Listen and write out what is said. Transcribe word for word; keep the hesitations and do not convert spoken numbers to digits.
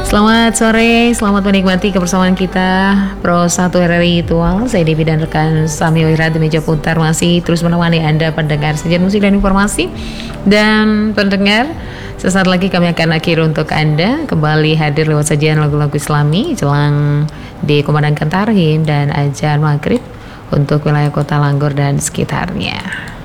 Selamat sore, selamat menikmati kebersamaan kita Pro satu R R I Ritual. Saya Devi dan rekan Sami Wira di meja putar masih terus menemani Anda pendengar sajian musik dan informasi. Dan pendengar, sesaat lagi kami akan akhiri untuk Anda kembali hadir lewat sajian lagu-lagu Islami jelang dikumandangkan tarhim dan azan maghrib untuk wilayah kota Langgor dan sekitarnya.